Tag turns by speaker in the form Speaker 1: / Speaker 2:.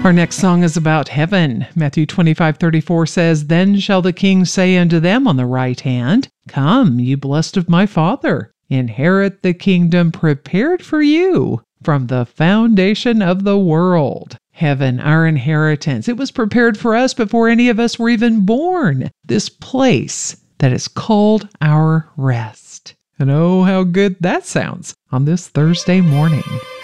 Speaker 1: Our next song is about heaven. Matthew 25:34 says, "Then shall the king say unto them on the right hand, Come, you blessed of my Father, inherit the kingdom prepared for you from the foundation of the world." Heaven, our inheritance. It was prepared for us before any of us were even born. This place that is called our rest. And oh, how good that sounds on this Thursday morning.